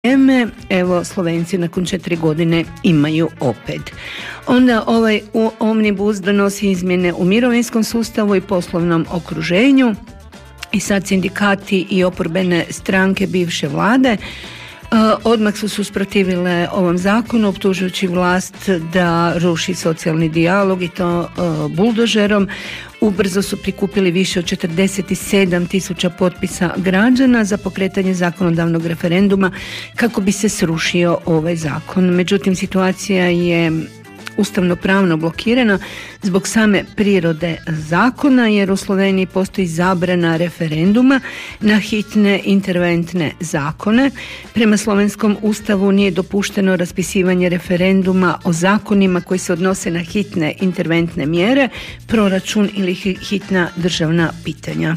vrijeme, evo Slovenci nakon 4 godine imaju opet. Onda ovaj omnibus donosi izmjene u mirovinskom sustavu i poslovnom okruženju i sad sindikati i oporbene stranke bivše vlade odmah su usprotivile ovom zakonu, optužujući vlast da ruši socijalni dijalog i to buldožerom. Ubrzo su prikupili više od 47.000 potpisa građana za pokretanje zakonodavnog referenduma kako bi se srušio ovaj zakon. Međutim, situacija je ustavno-pravno blokirana zbog same prirode zakona, jer u Sloveniji postoji zabrana referenduma na hitne interventne zakone. Prema slovenskom ustavu nije dopušteno raspisivanje referenduma o zakonima koji se odnose na hitne interventne mjere, proračun ili hitna državna pitanja.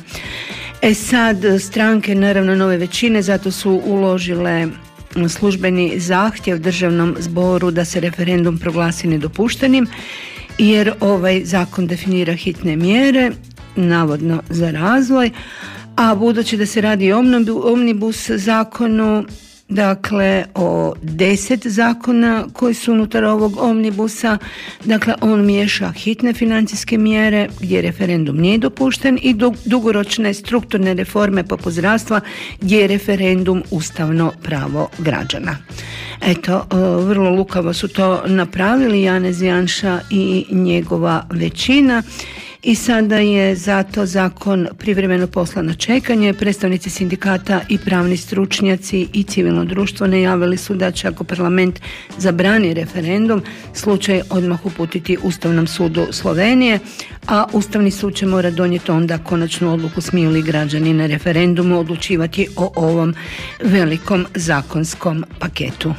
Sad stranke, naravno nove većine, zato su uložile službeni zahtjev državnom zboru da se referendum proglasi nedopuštenim, jer ovaj zakon definira hitne mjere, navodno za razvoj, a budući da se radi o omnibus zakonu, dakle o 10 zakona koji su unutar ovog omnibusa, dakle on miješa hitne financijske mjere gdje referendum nije dopušten i dugoročne strukturne reforme poput zdravstva gdje je referendum ustavno pravo građana. Eto, vrlo lukavo su to napravili Janez Janša i njegova većina. I sada je zato zakon privremeno poslan na čekanje. Predstavnici sindikata i pravni stručnjaci i civilno društvo najavili su da će, ako parlament zabrani referendum, slučaj odmah uputiti Ustavnom sudu Slovenije, a Ustavni sud će morati donijeti onda konačnu odluku smiju li građani na referendumu odlučivati o ovom velikom zakonskom paketu.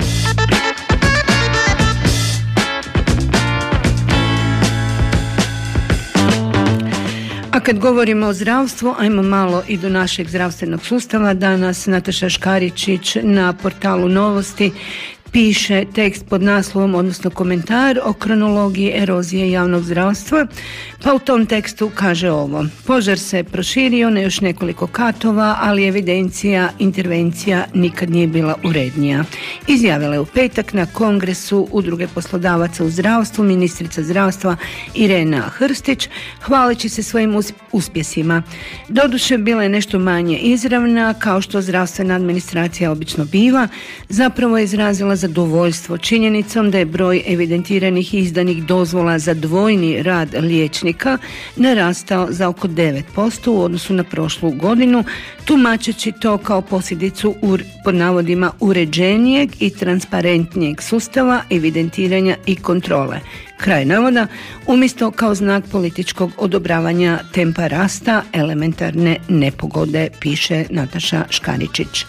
A kad govorimo o zdravstvu, ajmo malo i do našeg zdravstvenog sustava. Danas Nataša Škaričić na portalu Novosti piše tekst pod naslovom, odnosno komentar o kronologiji erozije javnog zdravstva, pa u tom tekstu kaže ovo: požar se proširio na još nekoliko katova, ali evidencija intervencija nikad nije bila urednija. Izjavila je u petak na kongresu Udruge poslodavaca u zdravstvu ministrica zdravstva Irena Hrstić, hvaleći se svojim uspjesima. Doduše bila je nešto manje izravna, kao što zdravstvena administracija obično biva. Zapravo je izrazila zadovoljstvo činjenicom da je broj evidentiranih i izdanih dozvola za dvojni rad liječnika narastao za oko 9% u odnosu na prošlu godinu, tumačeći to kao posljedicu pod navodima uređenijeg i transparentnijeg sustava evidentiranja i kontrole. Kraj navoda, umjesto kao znak političkog odobravanja tempa rasta elementarne nepogode, piše Nataša Škaričić.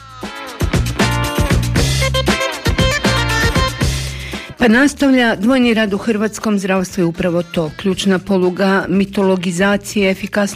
Pa nastavlja, dvojni rad u hrvatskom zdravstvu je upravo to, ključna poluga mitologizacije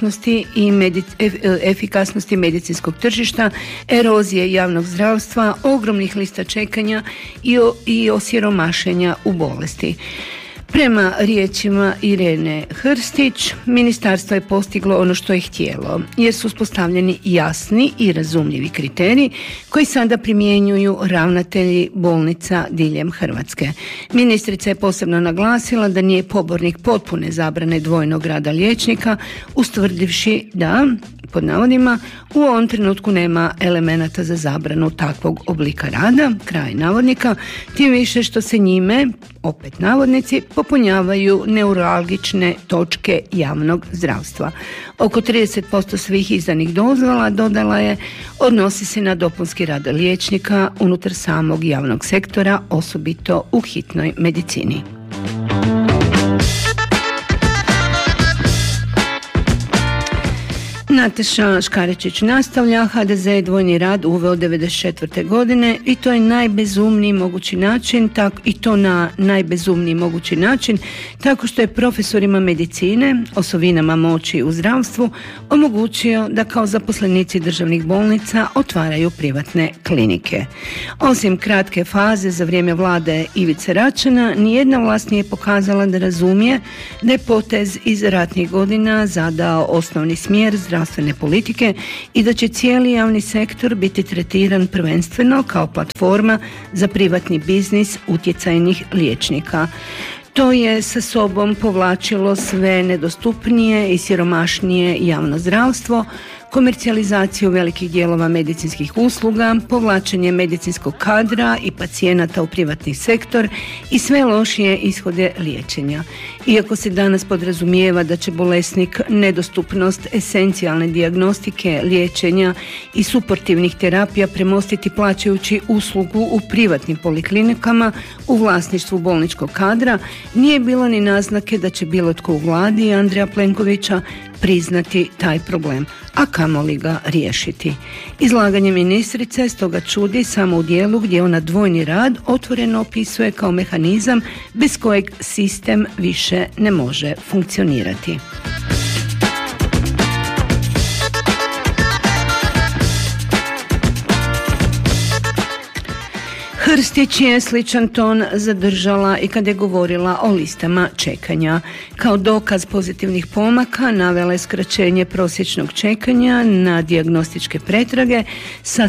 efikasnosti medicinskog tržišta, erozije javnog zdravstva, ogromnih lista čekanja i osiromašenja u bolesti. Prema riječima Irene Hrstić, ministarstvo je postiglo ono što je htjelo, jer su uspostavljeni jasni i razumljivi kriteriji koji sada primjenjuju ravnatelji bolnica diljem Hrvatske. Ministrica je posebno naglasila da nije pobornik potpune zabrane dvojnog rada liječnika, ustvrdivši da, pod navodima, u ovom trenutku nema elemenata za zabranu takvog oblika rada, kraj navodnika, tim više što se njime, opet navodnici, popunjavaju neuralgične točke javnog zdravstva. Oko 30% svih izdanih dozvola, dodala je, odnosi se na dopunski rad liječnika unutar samog javnog sektora, osobito u hitnoj medicini. Nataša Škaričić nastavlja, HDZ je dvojni rad uveo 1994. godine i to je najbezumniji mogući način, na najbezumniji mogući način, tako što je profesorima medicine, osovinama moći u zdravstvu, omogućio da kao zaposlenici državnih bolnica otvaraju privatne klinike. Osim kratke faze za vrijeme vlade Ivice Račana, nijedna vlast nije pokazala da razumije da je potez iz ratnih godina zadao osnovni smjer zdravstvenog zdravstvene politike i da će cijeli javni sektor biti tretiran prvenstveno kao platforma za privatni biznis utjecajnih liječnika. To je sa sobom povlačilo sve nedostupnije i siromašnije javno zdravstvo, komercijalizaciju velikih dijelova medicinskih usluga, povlačenje medicinskog kadra i pacijenata u privatni sektor i sve lošije ishode liječenja. Iako se danas podrazumijeva da će bolesnik nedostupnost esencijalne dijagnostike, liječenja i suportivnih terapija premostiti plaćajući uslugu u privatnim poliklinikama u vlasništvu bolničkog kadra, nije bilo ni naznake da će bilo tko u vladi Andreja Plenkovića priznati taj problem, a kamoli ga riješiti. Izlaganje ministrice stoga čudi samo u dijelu gdje ona dvojni rad otvoreno opisuje kao mehanizam bez kojeg sistem više ne može funkcionirati. Hrstić je sličan ton zadržala i kad je govorila o listama čekanja. Kao dokaz pozitivnih pomaka navela je skraćenje prosječnog čekanja na dijagnostičke pretrage sa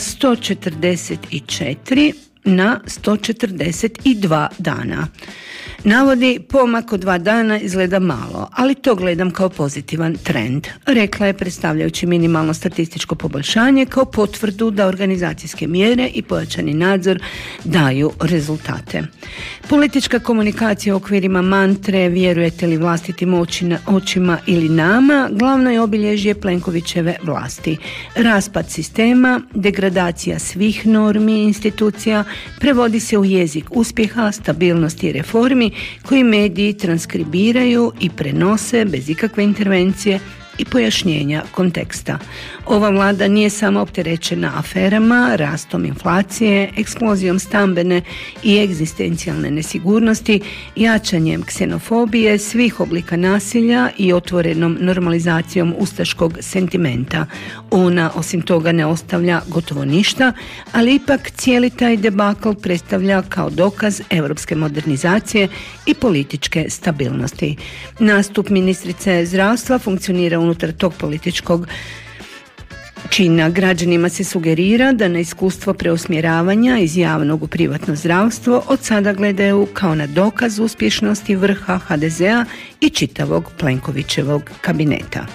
144 na 142 dana. Navodi, pomak od 2 dana izgleda malo, ali to gledam kao pozitivan trend, rekla je predstavljajući minimalno statističko poboljšanje kao potvrdu da organizacijske mjere i pojačani nadzor daju rezultate. Politička komunikacija u okvirima mantre vjerujete li vlastitim očima ili nama glavno je obilježje Plenkovićeve vlasti. Raspad sistema, degradacija svih normi i institucija prevodi se u jezik uspjeha, stabilnosti i reformi koji mediji transkribiraju i prenose bez ikakve intervencije i pojašnjenja konteksta. Ova vlada nije samo opterećena aferama, rastom inflacije, eksplozijom stambene i egzistencijalne nesigurnosti, jačanjem ksenofobije, svih oblika nasilja i otvorenom normalizacijom ustaškog sentimenta. Ona osim toga ne ostavlja gotovo ništa, ali ipak cijeli taj debakl predstavlja kao dokaz europske modernizacije i političke stabilnosti. Nastup ministrice zdravstva funkcionira unutar tog političkog čina. Građanima se sugerira da na iskustvo preusmjeravanja iz javnog u privatno zdravstvo od sada gledaju kao na dokaz uspješnosti vrha HDZ-a i čitavog Plenkovićevog kabineta.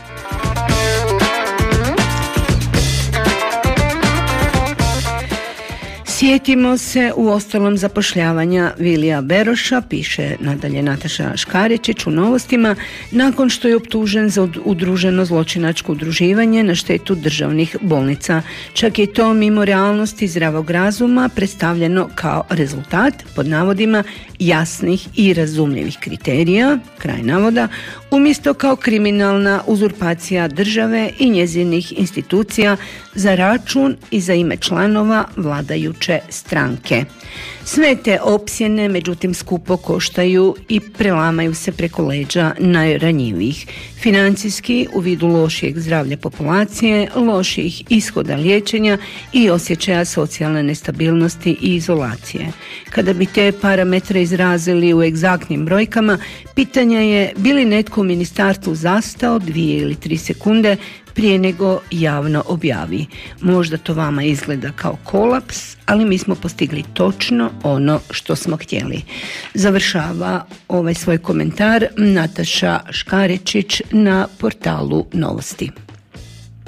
Sjetimo se u ostalom zapošljavanja Vilija Beroša, piše nadalje Nataša Škaričić u Novostima, nakon što je optužen za udruženo zločinačko udruživanje na štetu državnih bolnica. Čak je to mimo realnosti zdravog razuma predstavljeno kao rezultat, pod navodima, jasnih i razumljivih kriterija, kraj navoda, umjesto kao kriminalna uzurpacija države i njezinih institucija za račun i za ime članova vladajuće stranke. Sve te opsjene, međutim, skupo koštaju i prelamaju se preko leđa najranjivijih. Financijski, u vidu lošijeg zdravlja populacije, loših ishoda liječenja i osjećaja socijalne nestabilnosti i izolacije. Kada bi te parametre izrazili u egzaktnim brojkama, pitanje je bi li netko u ministarstvu zastao 2 ili 3 sekunde prije nego javno objavi. Možda to vama izgleda kao kolaps, ali mi smo postigli točno ono što smo htjeli. Završava ovaj svoj komentar Nataša Škaričić na portalu Novosti.